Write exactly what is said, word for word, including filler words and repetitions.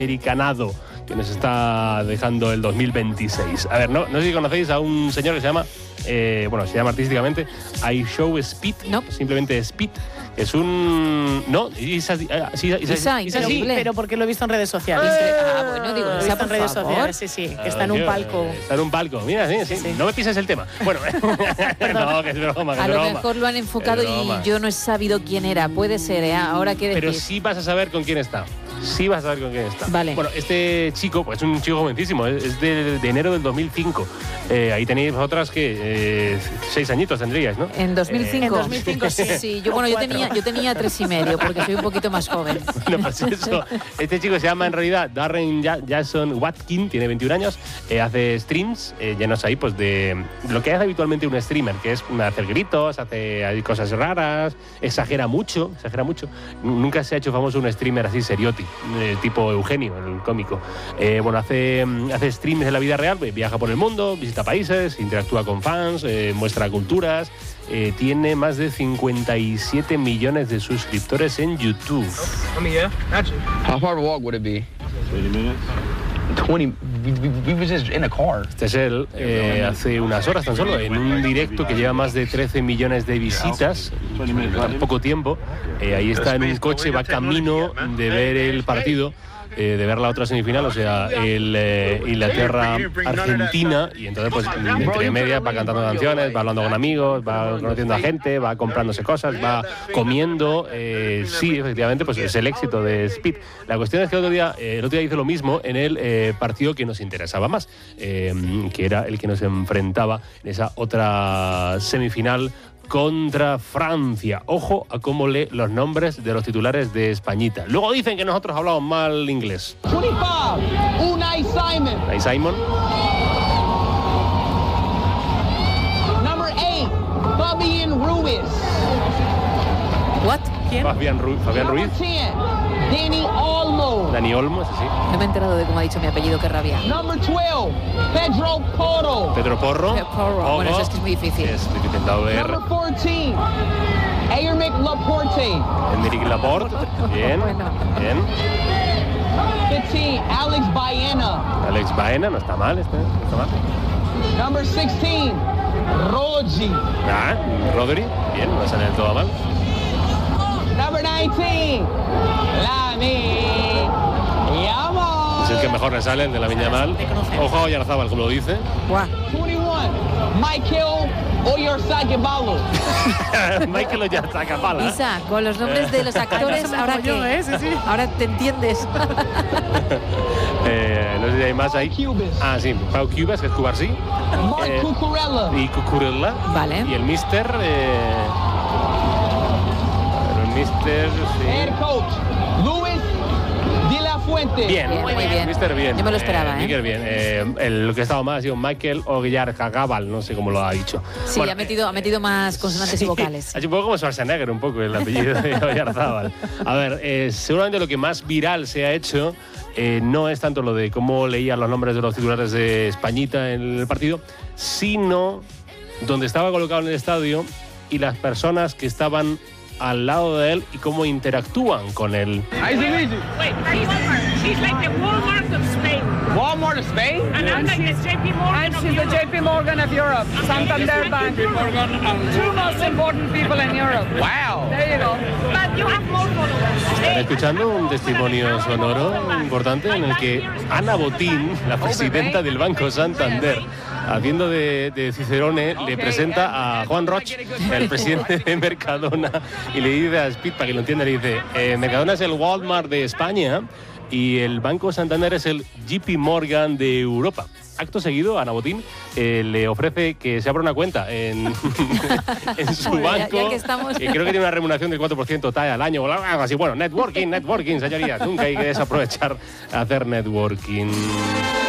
americanado que nos está dejando el dos mil veintiséis. A ver, no, no sé si conocéis a un señor que se llama, eh, bueno, se llama artísticamente I Show Speed, no. simplemente Speed. Es un... No, Isa, sí, Isa, Isa, Isa, Isa, sí, pero porque lo he visto en redes sociales. Eh, ah, bueno, digo, lo he Isa, visto en por redes favor. sociales, sí, sí, que está en un palco. Está en un palco, mira, sí, sí. sí. No me pises el tema. Bueno, no, que es broma, que a es lo broma. mejor lo han enfocado y yo no he sabido quién era. Puede ser, ¿eh? Ahora qué decir. Pero sí vas a saber con quién está. Sí vas a saber con quién está. Vale. Bueno, este chico, pues es un chico jovencísimo, es de, de enero del dos mil cinco. Eh, ahí tenéis vosotras que eh, seis añitos tendríais, ¿no? En dos mil cinco. Eh, en dos mil cinco, sí. Sí, yo, bueno, yo tenía, yo tenía tres y medio, porque soy un poquito más joven. Bueno, pues eso. Este chico se llama en realidad Darren Jason Watkin, tiene veintiún años, eh, hace streams, eh, llenos ahí, pues de lo que hace habitualmente un streamer, que es hacer gritos, hace cosas raras, exagera mucho, exagera mucho. Nunca se ha hecho famoso un streamer así serioti, eh, tipo Eugenio, el cómico. Eh, bueno, hace, hace streams en la vida real, viaja por el mundo, visita países, interactúa con fans, eh, muestra culturas. Eh, tiene más de cincuenta y siete millones de suscriptores en YouTube. I mean, yeah, actually. How far of a walk would it be? twenty minutes. twenty. We, we, we were just in a car. Este es él, eh, hace unas horas tan solo, en un directo que lleva más de trece millones de visitas en poco tiempo. Eh, ahí está en un coche, va camino de ver el partido. Eh, de ver la otra semifinal, o sea, el eh, Inglaterra-Argentina, y entonces pues entre medias va cantando canciones, va hablando con amigos, va conociendo a gente, va comprándose cosas, va comiendo. Eh, sí, efectivamente, pues es el éxito de Speed. La cuestión es que el otro día, eh, el otro día hizo lo mismo en el eh, partido que nos interesaba más, eh, que era el que nos enfrentaba en esa otra semifinal contra Francia. Ojo a cómo lee los nombres de los titulares de Españita. Luego dicen que nosotros hablamos mal inglés. veinticinco, Unai Simon. Unai Simon. Number eight, Fabián Ruiz. What? ¿Quién? Fabián, Ru Fabián Ruiz. Number ten, Dani Olmo. Dani Olmo, ese sí. No me he enterado de cómo ha dicho mi apellido, qué rabia. Number twelve, Pedro Porro. Pedro Porro. Pedro Porro. Ojo. Bueno, eso es que es muy difícil. Es difícil de ver. Number fourteen, Aymeric Laporte. Enrique Laporte. Bien. Bueno. Bien. fifteen, Alex Baena. Alex Baena, no está mal, este, no está mal. Number sixteen, Rodri. Ah, Rodri. Bien, no sale del todo mal. Number nineteen, Lamine Yamal. Es el que mejor le sale, el de la Viña Mal. Ojo a Oyarzábal, como lo dice. Guau. twenty-one, Michael Oyarzabal. Michael Oyarzabal. Isa, con los nombres de los actores, ahora yo, qué? ¿eh? Sí, sí. Ahora te entiendes. eh, no sé si hay más ahí. Cubas. Ah, sí, Pau Cubas, que es Cubarsí. Mark Eh, Cucurella. Y Cucurella. Vale. Y el Mister. Eh, a ver, el Mister. Head Sí. coach, Luis de la Fuente. Bien, Bien, muy bien. Mister bien. Yo me lo esperaba, ¿eh? Mister bien. Eh, el, lo que estaba más ha sido Michael Oyarzabal, no sé cómo lo ha dicho. Sí, Bueno, ha, metido, ha metido más consonantes sí, y vocales. Es un poco como Schwarzenegger, un poco el apellido de Oyarzábal. A ver, eh, seguramente lo que más viral se ha hecho eh, no es tanto lo de cómo leían los nombres de los titulares de Españita en el partido, sino donde estaba colocado en el estadio y las personas que estaban al lado de él y cómo interactúan con él. Nice to meet you. Wait, she's, she's like the Walmart of Spain. Walmart of Spain? And I'm like the J P Morgan And of she's the Europe. J P Morgan of Europe, Santander Bank. Two most important people in Europe. Wow. There you go. But you have more followers. Están escuchando un testimonio sonoro importante en el que Ana Botín, la presidenta del Banco Santander, haciendo de, de Cicerone, le presenta a Juan Roch, el presidente de Mercadona, y le dice a Speed, para que lo entienda, le dice, eh, Mercadona es el Walmart de España y el Banco Santander es el J P Morgan de Europa. Acto seguido, Ana Botín eh, le ofrece que se abra una cuenta en, en su Bueno, ya- banco. ya que estamos. Que creo que tiene una remuneración del cuatro por ciento tal al año o algo así. Bueno, networking, networking, señorías. Nunca hay que desaprovechar hacer networking.